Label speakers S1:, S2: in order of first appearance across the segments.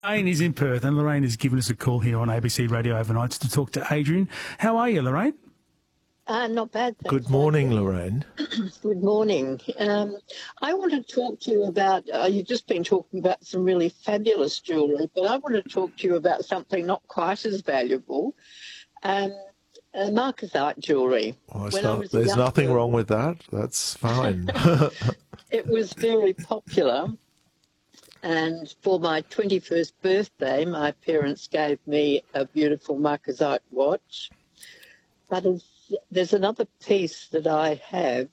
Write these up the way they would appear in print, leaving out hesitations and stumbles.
S1: Lorraine is in Perth, and Lorraine has given us a call here on ABC Radio Overnights to talk to Adrian. How are you, Lorraine?
S2: Not bad, thanks.
S3: Good morning, Lorraine.
S2: Good morning. I want to talk to you about, you've just been talking about some really fabulous jewellery, but I want to talk to you about something not quite as valuable, Marcasite jewellery.
S3: There's nothing wrong with that. That's fine.
S2: It was very popular, and for my 21st birthday, my parents gave me a beautiful Marcasite watch. But there's another piece that I have,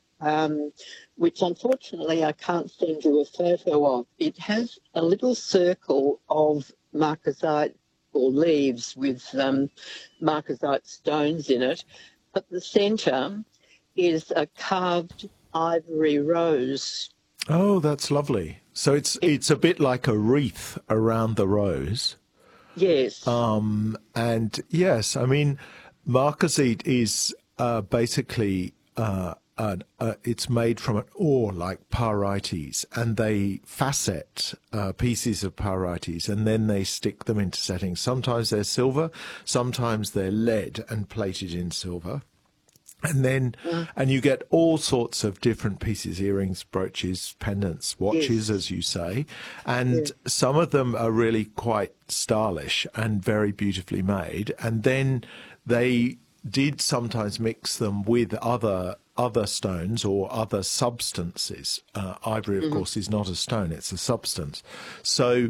S2: which unfortunately I can't send you a photo of. It has a little circle of Marcasite or leaves with Marcasite stones in it, but the centre is a carved ivory rose.
S3: Oh, that's lovely. So it's a bit like a wreath around the rose.
S2: Yes.
S3: And yes, I mean, Marcasite is basically it's made from an ore like pyrites, and they facet pieces of pyrites, and then they stick them into settings. Sometimes they're silver, sometimes they're lead and plated in silver. And then, and you get all sorts of different pieces, earrings, brooches, pendants, watches, as you say. And some of them are really quite stylish and very beautifully made. And then they did sometimes mix them with other stones or other substances. Ivory, of course, is not a stone, it's a substance. So,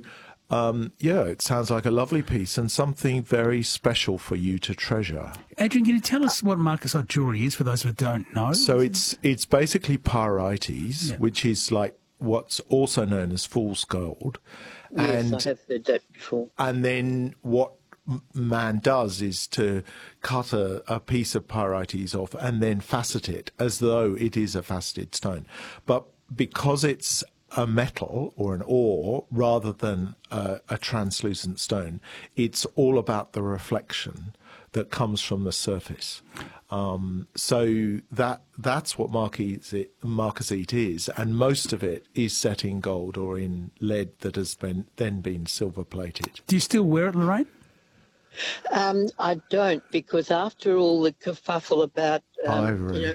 S3: it sounds like a lovely piece and something very special for you to treasure.
S1: Adrian, can you tell us what Marcasite jewellery is for those who don't know?
S3: So it's basically pyrites, which is like what's also known as fool's gold.
S2: Yes, I have heard that before.
S3: And then what man does is to cut a piece of pyrites off and then facet it as though it is a faceted stone. But because it's a metal or an ore rather than a translucent stone, it's all about the reflection that comes from the surface. So that's what Marcasite is, and most of it is set in gold or in lead that has then been silver plated.
S1: Do you still wear it, Lorraine?
S2: I don't, because after all the kerfuffle about
S3: ivory,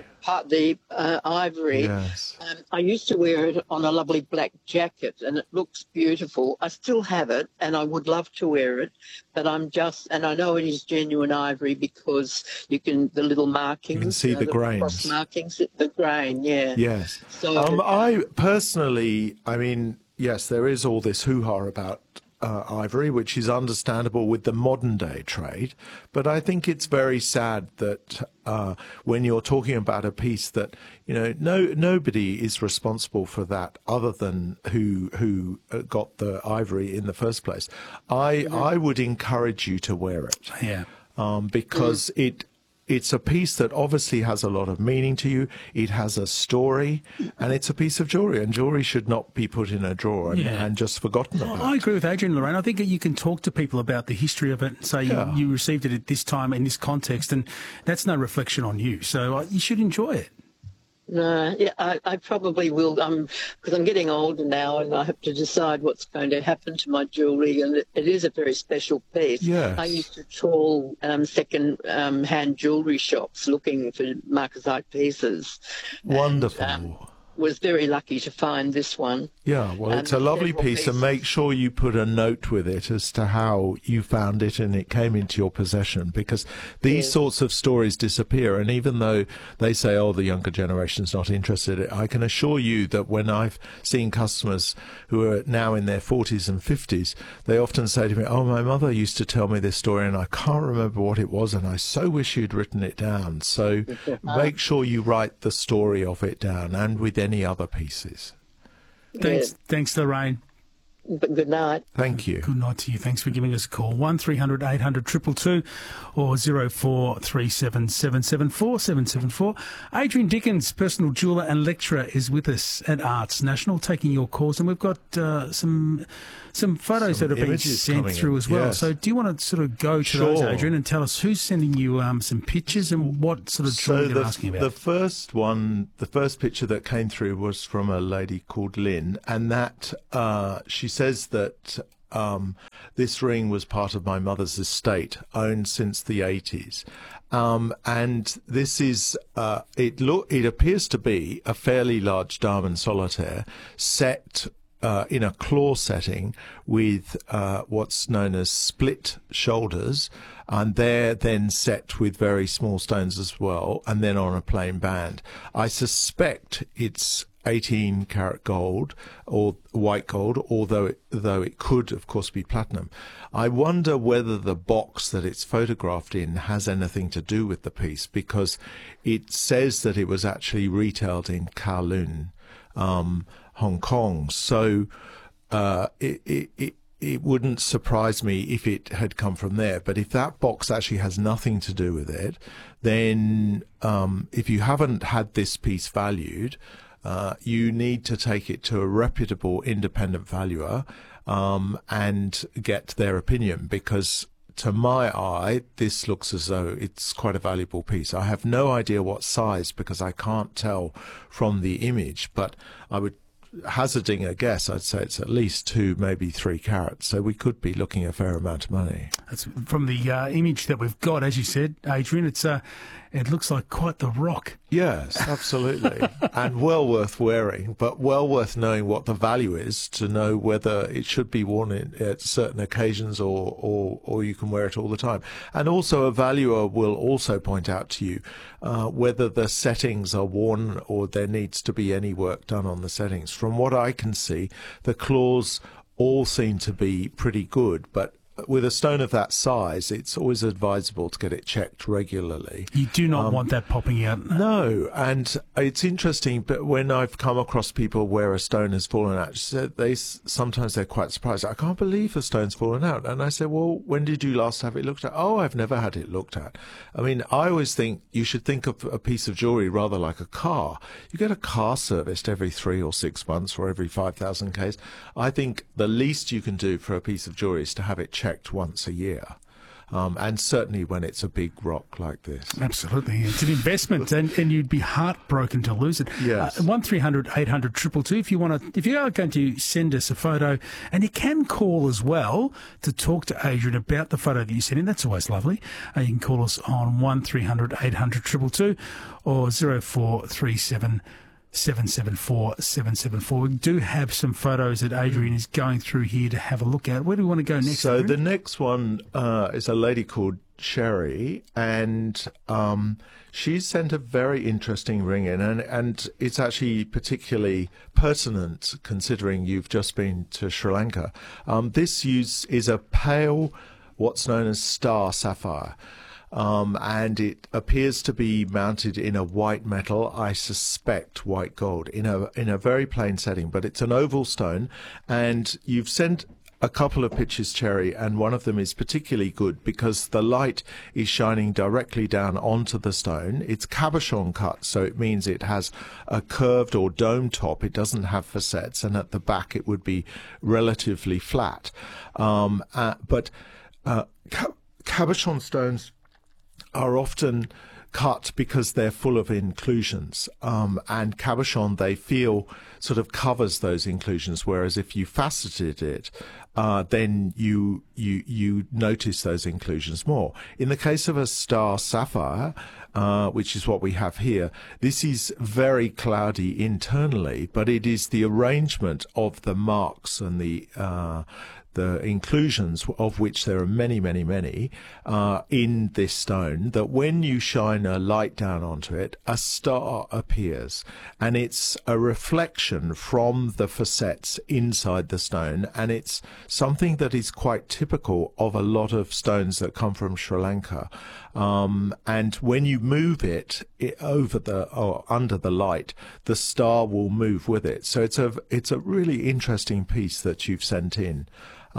S2: ivory,
S3: yes.
S2: I used to wear it on a lovely black jacket, and it looks beautiful. I still have it, and I would love to wear it, but and I know it is genuine ivory because the little markings,
S3: you can see the grains,
S2: cross markings, the grain,
S3: yes.
S2: So
S3: I personally, I mean, yes, there is all this hoo-ha about ivory, which is understandable with the modern day trade, but I think it's very sad that when you're talking about a piece that nobody is responsible for that other than who got the ivory in the first place. I would encourage you to wear it, because it's a piece that obviously has a lot of meaning to you. It has a story, and it's a piece of jewellery, and jewellery should not be put in a drawer and just forgotten about.
S1: I agree with Adrian, Lorraine. I think that you can talk to people about the history of it and say you received it at this time in this context, and that's no reflection on you. So you should enjoy it.
S2: No, I probably will, because I'm getting older now and I have to decide what's going to happen to my jewellery, and it is a very special piece.
S3: Yes.
S2: I used to trawl second-hand jewellery shops looking for Marcasite pieces.
S3: Wonderful.
S2: And, was very lucky to find this one.
S3: Yeah, well, it's a lovely piece, and make sure you put a note with it as to how you found it and it came into your possession, because these sorts of stories disappear. And even though they say, the younger generation's not interested, I can assure you that when I've seen customers who are now in their 40s and 50s, they often say to me, my mother used to tell me this story and I can't remember what it was, and I so wish you'd written it down. So make sure you write the story of it down, and with any other pieces.
S1: Thanks, Lorraine.
S2: Good night.
S3: Thank you.
S1: Good night to you. Thanks for giving us a call. 1300 800 222 or 0437 774 774. Adrian Dickens, personal jeweller and lecturer, is with us at Arts National, taking your calls, and we've got some photos that have been sent through as well. Yes. So do you want to sort of go to those, Adrian, and tell us who's sending you some pictures and what sort of jewellery they're asking about?
S3: The first picture that came through was from a lady called Lynn, and that she says that this ring was part of my mother's estate, owned since the 80s. And this is, it appears to be a fairly large diamond solitaire set in a claw setting with what's known as split shoulders, and they're then set with very small stones as well, and then on a plain band. I suspect it's 18 karat gold or white gold, although it could, of course, be platinum. I wonder whether the box that it's photographed in has anything to do with the piece, because it says that it was actually retailed in Kowloon, Hong Kong. So it wouldn't surprise me if it had come from there. But if that box actually has nothing to do with it, then if you haven't had this piece valued, you need to take it to a reputable independent valuer and get their opinion, because to my eye, this looks as though it's quite a valuable piece. I have no idea what size because I can't tell from the image, but I would, hazarding a guess, I'd say it's at least 2, maybe 3 carats. So we could be looking at a fair amount of money.
S1: That's from the image that we've got, as you said, Adrian. It looks like quite the rock.
S3: Yes, absolutely. And well worth wearing, but well worth knowing what the value is to know whether it should be worn at certain occasions or you can wear it all the time. And also a valuer will also point out to you whether the settings are worn or there needs to be any work done on the settings. From what I can see, the claws all seem to be pretty good, but with a stone of that size, it's always advisable to get it checked regularly.
S1: You do not want that popping out.
S3: No, and it's interesting, but when I've come across people where a stone has fallen out, sometimes they're quite surprised. I can't believe the stone's fallen out. And I say, well, when did you last have it looked at? Oh, I've never had it looked at. I mean, I always think you should think of a piece of jewellery rather like a car. You get a car serviced every 3 or 6 months or every 5,000 Ks. I think the least you can do for a piece of jewellery is to have it checked once a year, and certainly when it's a big rock like this.
S1: Absolutely, it's an investment, and you'd be heartbroken to lose it.
S3: Yes.
S1: 1300 800 222. If you are going to send us a photo, and you can call as well to talk to Adrian about the photo that you sent in. That's always lovely. You can call us on 1300 800 222 or 0437 774 774. We do have some photos that Adrian is going through here to have a look at. Where do we want to go next?
S3: So
S1: Adrian?
S3: the next one is a lady called Sherry, and she sent a very interesting ring in, and it's actually particularly pertinent considering you've just been to Sri Lanka. This is a pale, what's known as star sapphire. And it appears to be mounted in a white metal, I suspect white gold, in a very plain setting, but it's an oval stone. And you've sent a couple of pictures, Cherry, and one of them is particularly good because the light is shining directly down onto the stone. It's cabochon cut, so it means it has a curved or dome top. It doesn't have facets, and at the back it would be relatively flat. But cabochon stones are often cut because they're full of inclusions, and cabochon, they feel, sort of covers those inclusions, whereas if you faceted it, then you notice those inclusions more. In the case of a star sapphire, which is what we have here, this is very cloudy internally, but it is the arrangement of the marks and the inclusions, of which there are many, many, many, in this stone, that when you shine a light down onto it, a star appears. And it's a reflection from the facets inside the stone, and it's something that is quite typical of a lot of stones that come from Sri Lanka. And when you move it over or under the light, the star will move with it. So it's a really interesting piece that you've sent in.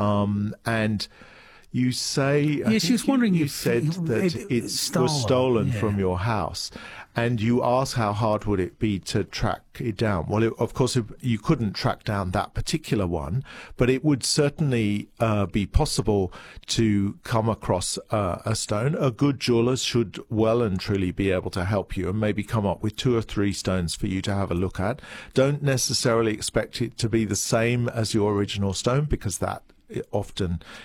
S3: And you say,
S1: she was wondering
S3: you
S1: if
S3: said that it was stolen from your house, and you asked how hard would it be to track it down. Well, of course, you couldn't track down that particular one, but it would certainly be possible to come across a stone. A good jeweller should well and truly be able to help you and maybe come up with 2 or 3 stones for you to have a look at. Don't necessarily expect it to be the same as your original stone, because that often